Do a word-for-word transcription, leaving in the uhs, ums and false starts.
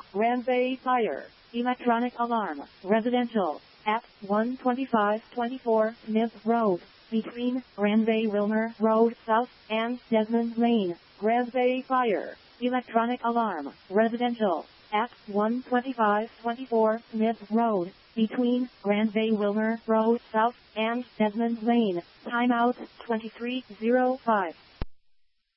Grand Bay Fire. Electronic alarm. Residential. At one twenty-five twenty-four Smith Road. Between Grand Bay Wilmer Road South and Desmond Lane. Grand Bay Fire. Electronic alarm. Residential. At one twenty-five twenty-four Smith Road. Between Grand Bay Wilmer Road South and Desmond Lane. Timeout twenty-three oh five.